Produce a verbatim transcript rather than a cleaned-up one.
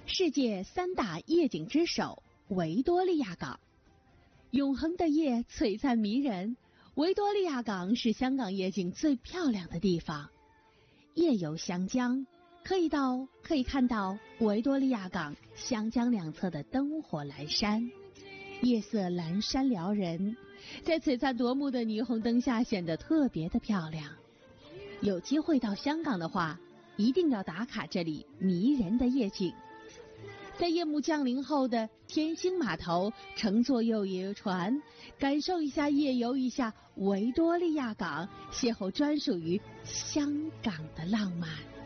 世界三大夜景之首维多利亚港。永恒的夜璀璨迷人，维多利亚港是香港夜景最漂亮的地方。夜游香江，可以到可以看到维多利亚港香江两侧的灯火阑珊，夜色阑珊撩人，在璀璨夺目的霓虹灯下显得特别的漂亮。有机会到香港的话，一定要打卡这里迷人的夜景。在夜幕降临后的天星码头，乘坐游游船，感受一下夜游一下维多利亚港，邂逅专属于香港的浪漫。